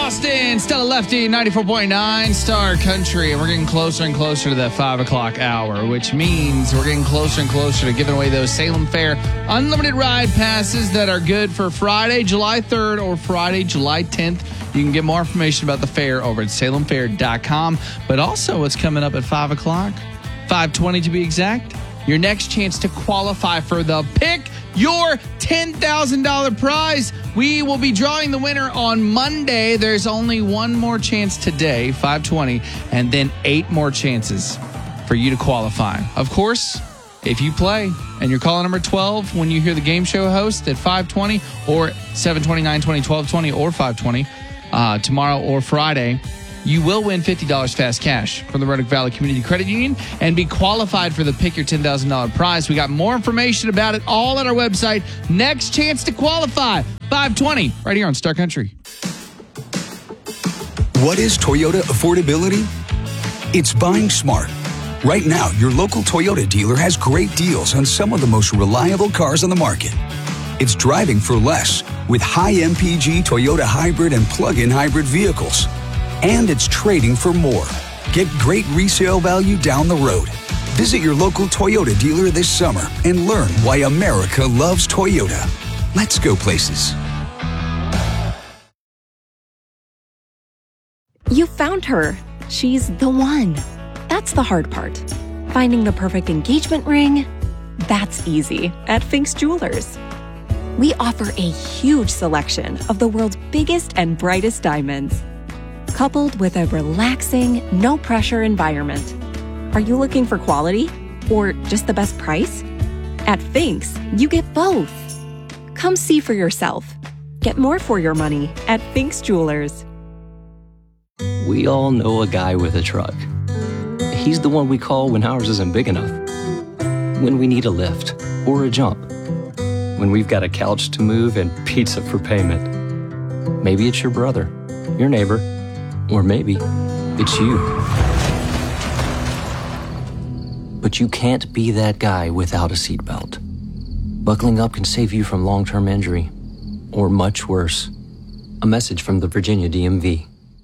Austin, Stella Lefty, 94.9 Star Country. And we're getting closer and closer to that 5 o'clock hour, which means we're getting closer and closer to giving away those Salem Fair unlimited ride passes that are good for Friday, July 3rd or Friday, July 10th. You can get more information about the fair over at salemfair.com. But also what's coming up at 5 o'clock, 5:20 to be exact, your next chance to qualify for the Pick Your $10,000 prize. We will be drawing the winner on Monday. There's only one more chance today, 5:20, and then 8 more chances for you to qualify. Of course, if you play and you're calling number 12 when you hear the game show host at 5:20 or 7:20, 9:20, 12:20, or 5:20 tomorrow or Friday, you will win $50 fast cash from the Roanoke Valley Community Credit Union and be qualified for the Pick Your $10,000 prize. We got more information about it all at our website. Next chance to qualify, 5:20, right here on Star Country. What is Toyota affordability? It's buying smart. Right now, your local Toyota dealer has great deals on some of the most reliable cars on the market. It's driving for less with high MPG Toyota hybrid and plug-in hybrid vehicles. And it's trading for more. Get great resale value down the road. Visit your local Toyota dealer this summer and learn why America loves Toyota. Let's go places. You found her. She's the one. That's the hard part. Finding the perfect engagement ring, that's easy at Fink's Jewelers. We offer a huge selection of the world's biggest and brightest diamonds, coupled with a relaxing, no-pressure environment. Are you looking for quality or just the best price? At Fink's, you get both. Come see for yourself. Get more for your money at Fink's Jewelers. We all know a guy with a truck. He's the one we call when ours isn't big enough, when we need a lift or a jump, when we've got a couch to move and pizza for payment. Maybe it's your brother, your neighbor, or maybe it's you. But you can't be that guy without a seatbelt. Buckling up can save you from long-term injury, or much worse. A message from the Virginia DMV.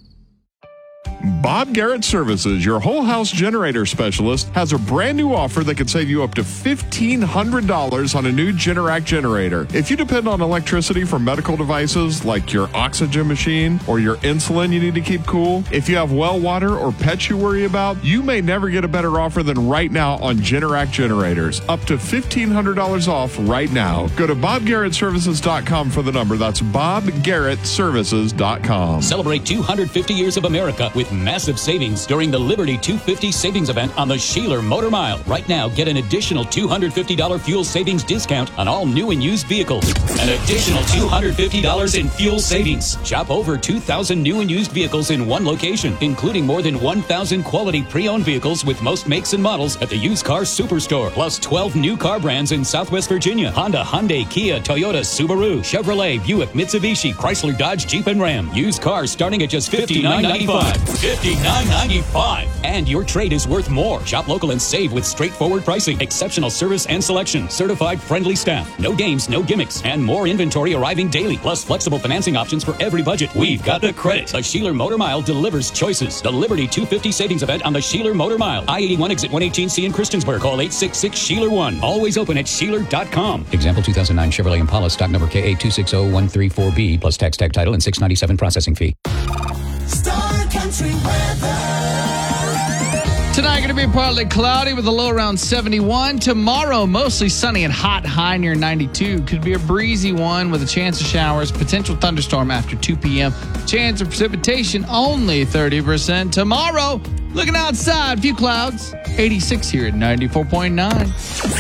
Bob Garrett Services, your whole house generator specialist, has a brand new offer that can save you up to $1,500 on a new Generac generator. If you depend on electricity for medical devices like your oxygen machine or your insulin you need to keep cool, if you have well water or pets you worry about, you may never get a better offer than right now on Generac generators. Up to $1,500 off right now. Go to BobGarrettServices.com for the number. That's BobGarrettServices.com. Celebrate 250 years of America with massive savings during the Liberty 250 savings event on the Sheeler Motor Mile. Right now, get an additional $250 fuel savings discount on all new and used vehicles. An additional $250 in fuel savings. Shop over 2,000 new and used vehicles in one location, including more than 1,000 quality pre-owned vehicles with most makes and models at the Used Car Superstore. Plus 12 new car brands in Southwest Virginia. Honda, Hyundai, Kia, Toyota, Subaru, Chevrolet, Buick, Mitsubishi, Chrysler, Dodge, Jeep, and Ram. Used cars starting at just $59.95. $59.95. And your trade is worth more. Shop local and save with straightforward pricing, exceptional service and selection, certified friendly staff, no games, no gimmicks, and more inventory arriving daily, plus flexible financing options for every budget. We've got the credit. The Sheeler Motor Mile delivers choices. The Liberty 250 savings event on the Sheeler Motor Mile. I-81 exit 118C in Christiansburg. Call 866-SHEELER1. Always open at Sheeler.com. Example 2009 Chevrolet Impala, stock number KA260134B, plus tax tag title and $697 processing fee. Star Country weather. Tonight going to be partly cloudy with a low around 71. Tomorrow, mostly sunny and hot, high near 92. Could be a breezy one with a chance of showers, potential thunderstorm after 2 p.m. Chance of precipitation only 30%. Tomorrow, looking outside, few clouds. 86 here at 94.9.